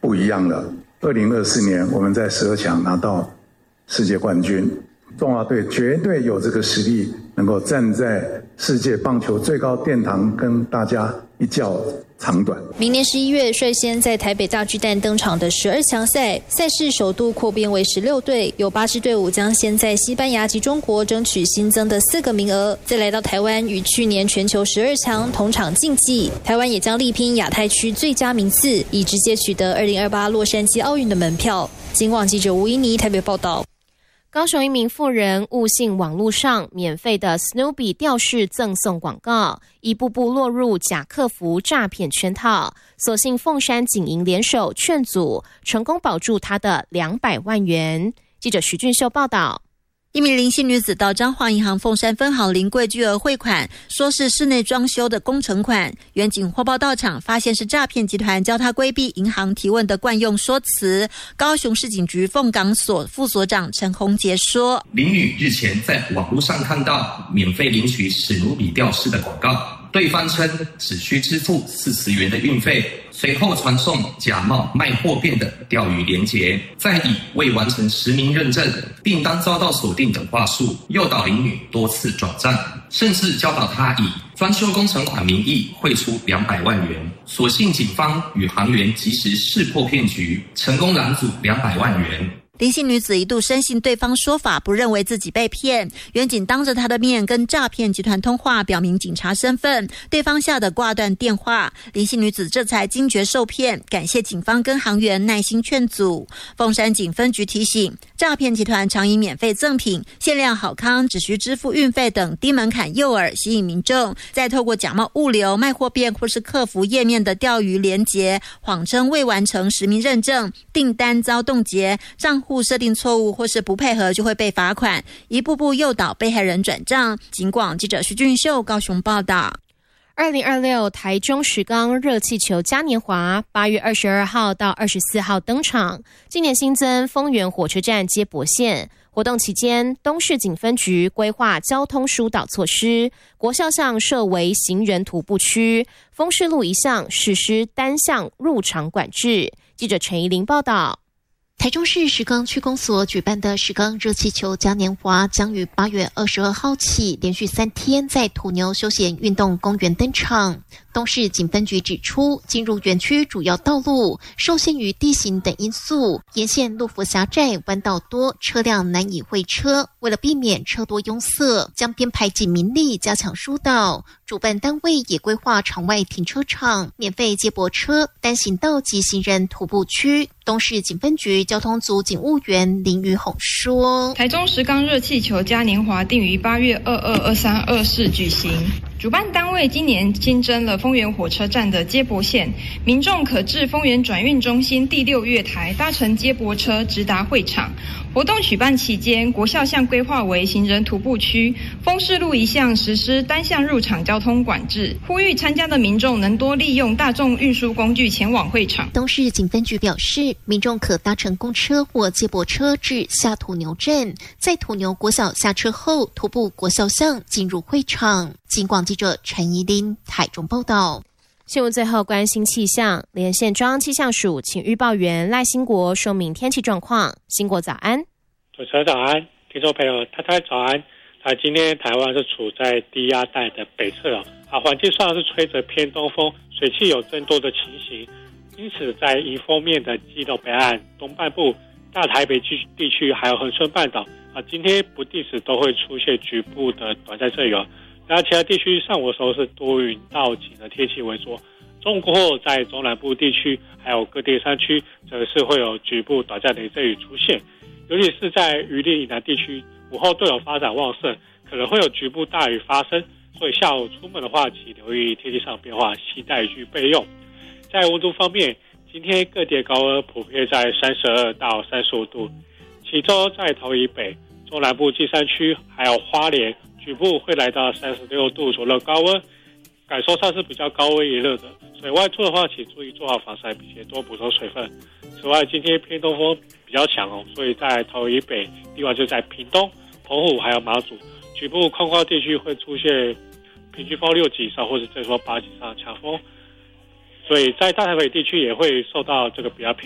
不一样了。2024年我们在12强拿到世界冠军，中华队绝对有这个实力，能够站在世界棒球最高殿堂，跟大家一较长短。 明年11月率先在台北大巨蛋登场的12强赛，赛事首度扩编为16队，有8支队伍将先在西班牙及中国争取新增的4个名额，再来到台湾与去年全球12强同场竞技。台湾也将力拼亚太区最佳名次，以直接取得2028洛杉矶奥运的门票。警广记者吴依妮台北报道。 高雄一名妇人误信网络上免费的 Snoopy 吊饰赠送广告，一步步落入假客服诈骗圈套，所幸凤山警营联手劝阻，成功保住他的200万元。记者徐俊秀报道。 一名林姓女子到彰化银行凤山分行临柜巨额汇款，说是室内装修的工程款。员警获报到场，发现是诈骗集团教他规避银行提问的惯用说辞。高雄市警局凤港所副所长陈宏杰说， 林女日前在网络上看到免费领取史努比吊饰的广告，对方称只需支付40元的运费，随后传送假冒卖货店的钓鱼连结，再以未完成实名认证、订单遭到锁定等话术，诱导林女多次转账，甚至教导她以装修工程款名义汇出200万元。所幸警方与行员及时识破骗局，成功拦阻200万元。 林姓女子一度深信对方说法，不认为自己被骗。员警当着她的面跟诈骗集团通话，表明警察身份，对方吓得挂断电话。林姓女子这才惊觉受骗，感谢警方跟行员耐心劝阻。凤山警分局提醒，诈骗集团常以免费赠品、限量好康、只需支付运费等低门槛诱饵吸引民众，再透过假冒物流、卖货店或是客服页面的钓鱼连结，谎称未完成实名认证，订单遭冻结，账户设定错误或是不配合就会被罚款，一步步诱导被害人转账。警广记者徐俊秀高雄报道。 2026台中石冈热气球嘉年华8月22号到24号登场，今年新增丰原火车站接驳线。活动期间，东市警分局规划交通疏导措施，国校巷设为行人徒步区，丰市路一巷实施单向入场管制。记者陈怡玲报道。 台中市石冈区公所举办的石冈热气球嘉年华将于8月22号起连续3天在土牛休闲运动公园登场。东市警分局指出，进入园区主要道路受限于地形等因素，沿线路幅狭窄、弯道多，车辆难以会车。为了避免车多拥塞，将编排警民力加强疏导。主办单位也规划场外停车场、免费接驳车、单行道及行人徒步区。东市警分局交通组警务员林宇宏说， 台中石冈热气球嘉年华定于8月22、23、24举行。主办单位今年新增了丰原火车站的接驳线，民众可至丰原转运中心第6月台搭乘接驳车直达会场。活动举办期间，国校巷规划为行人徒步区，丰市路一巷实施单向入场交通管制，呼吁参加的民众能多利用大众运输工具前往会场。 东市警分局表示，民众可搭乘公车或接驳车至下土牛站，在土牛国小下车后徒步国校巷进入会场。警广记者陈怡琳台中报道。 新闻最后关心气象，连线中央气象署请预报员赖兴国说明天气状况。兴国早安。 主持人早安，听众朋友大家早安。今天台湾是处在低压带的北侧环境上是吹着偏东风，水汽有增多的情形，因此在迎风面的基隆北岸东半部、大台北地区还有恒春半岛今天不定时都会出现局部的短暂阵雨。然后其他地区上午的时候是多云到晴的天气为主，中午过后在中南部地区还有各地山区则是会有局部短暂雷阵雨出现，尤其是在渔林以南地区，午后都有发展旺盛，可能会有局部大雨发生，所以下午出门的话请留意天气上变化，携带雨具备用。在温度方面，今天各地高温普遍在32到35度，其中在桃以北、中南部近山区还有花莲局部会来到36度左右高温，感受上是比较高温炎热的，所以外出的话请注意做好防晒，并且多补充水分。此外，今天偏东风比较强所以在桃以北，另外就在屏东、澎湖还有马祖局部空旷地区会出现平均风6级以上或者最多8级以上的强风，所以在大台北地区也会受到这个比较偏